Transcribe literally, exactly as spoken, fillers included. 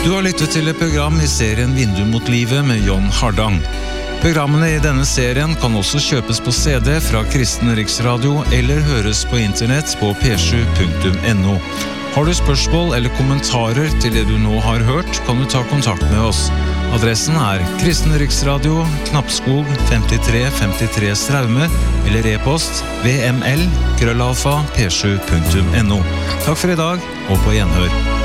Du har lyttet til et program I serien Vindu mot livet med John Hardang. Programmene I denne serien kan også kjøpes på C D fra Kristen Riksradio eller høres på internett på p sju punktum no. Har du spørsmål eller kommentarer til det du nå har hørt, kan du ta kontakt med oss. Adressen er Kristen Riksradio, Knappskog femtitre femtitre Straume eller e-post v m l krøllalfa p sju punktum no. Takk for I dag, og på gjenhør.